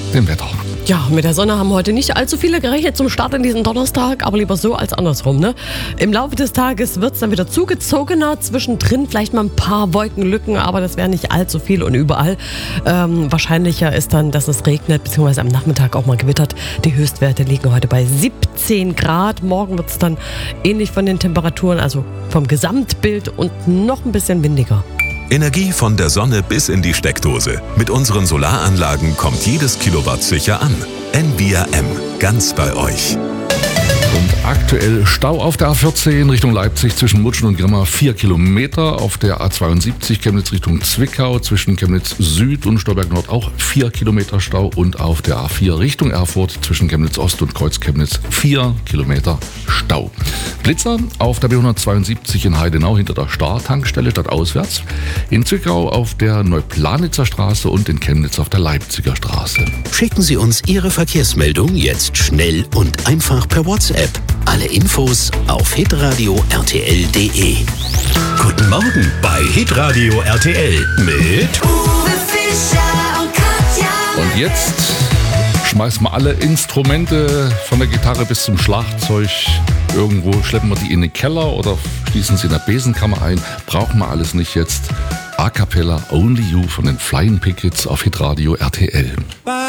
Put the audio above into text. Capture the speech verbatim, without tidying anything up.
dem Wetter. Ja, mit der Sonne haben heute nicht allzu viele gerechnet zum Start in diesen Donnerstag, aber lieber so als andersrum, ne? Im Laufe des Tages wird es dann wieder zugezogener, zwischendrin vielleicht mal ein paar Wolkenlücken, aber das wäre nicht allzu viel und überall. Ähm, wahrscheinlicher ist dann, dass es regnet, beziehungsweise am Nachmittag auch mal gewittert. Die Höchstwerte liegen heute bei siebzehn Grad. Morgen wird es dann ähnlich von den Temperaturen, also vom Gesamtbild und noch ein bisschen windiger. Energie von der Sonne bis in die Steckdose. Mit unseren Solaranlagen kommt jedes Kilowatt sicher an. N B R M, ganz bei euch. Und aktuell Stau auf der A vierzehn Richtung Leipzig zwischen Mutschen und Grimma vier Kilometer. Auf der A zweiundsiebzig Chemnitz Richtung Zwickau zwischen Chemnitz Süd und Stolberg Nord auch vier Kilometer Stau. Und auf der A vier Richtung Erfurt zwischen Chemnitz Ost und Kreuz Chemnitz vier Kilometer Stau. Blitzer auf der B hundertzweiundsiebzig in Heidenau hinter der Star-Tankstelle stadtauswärts. In Zwickau auf der Neuplanitzer Straße und in Chemnitz auf der Leipziger Straße. Schicken Sie uns Ihre Verkehrsmeldung jetzt schnell und einfach per WhatsApp. Alle Infos auf hitradio punkt r t l punkt d e. Guten Morgen bei Hitradio R T L mit Uwe Fischer und Katja. Und jetzt schmeißen wir alle Instrumente von der Gitarre bis zum Schlagzeug irgendwo, schleppen wir die in den Keller oder schließen sie in der Besenkammer ein. Brauchen wir alles nicht jetzt. A Cappella Only You von den Flying Pickets auf Hitradio R T L.